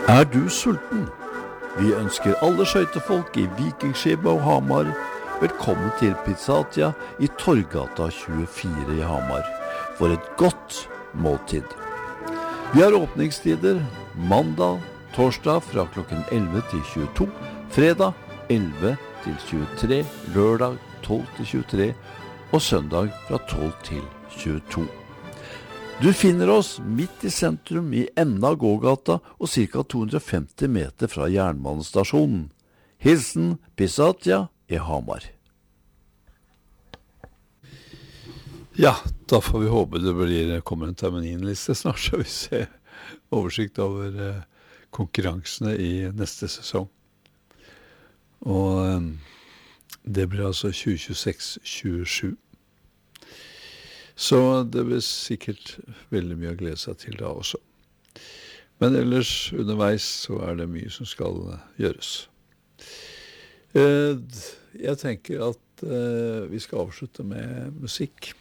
Er du sulten? Vi ønsker alle skøytefolk i Vikingskipet og Hamar velkommen til Pizzatia i Torggata 24 i Hamar for et godt måltid. Vi har åpningstider mandag, torsdag fra klokken 11 til 22, fredag 11 til 23, lørdag 12 til 23 og søndag fra 12 til 22. Du finner oss midt i sentrum i enden av gågata og ca. 250 meter fra jernbanestasjonen. Hilsen Pizzatia i Hamar. Ja, da får vi håpe det kommer en terminliste snart, så vi ser oversikt over konkurransene i neste sesong. Og det blir altså 2026-27. Så det blir sikkert veldig mye å glede seg til da også. Men ellers underveis så det mye som skal gjøres. Jeg tenker at vi skal avslutte med musikk.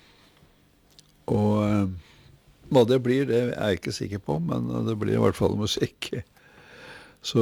Og hva det blir, det jeg ikke sikker på, men det blir i hvert fall musikk. Så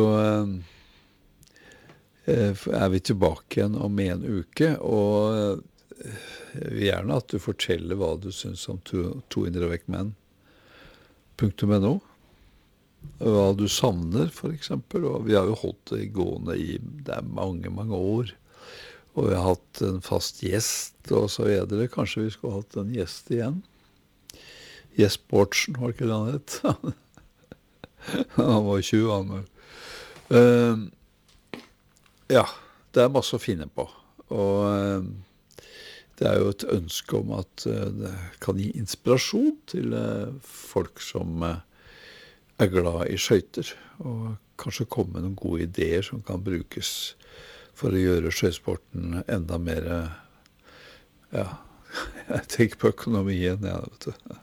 vi tilbake igjen om en uke, og jeg vil gjerne at du forteller hva du synes om to indre vekk menn. .no. Hva du savner, for eksempel. Og vi har jo holdt det gående i mange, mange år. Og vi har hatt en fast gjest, og så videre. Kanskje vi skulle ha hatt en gjest igjen. Gjest Bortsen, var ikke det han het? Han var 20, han. Ja, det masse å finne på. Og det jo et ønske om at det kan gi inspirasjon til folk som glad i skøyter, og kanskje komme med noen gode ideer som kan brukes for å gjøre skøytesporten enda mer, ja, jeg tenker på økonomien, ja, vet du.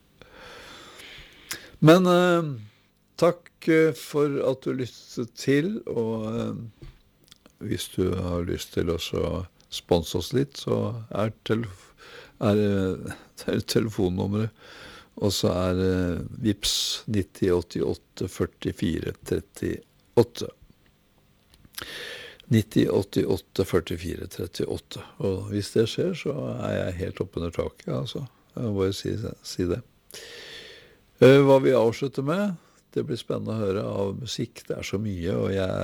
Men takk for at du lyttet til, og hvis du har lyst til å sponse oss litt, så telefonnummeret, og så Vips 9088 44 38. 9088 44 38. Og hvis det skjer, så jeg helt oppe under taket, altså. Jeg må bare si det. Hva vi avslutter med, det blir spennende å høre av musikk. Det så mye, og jeg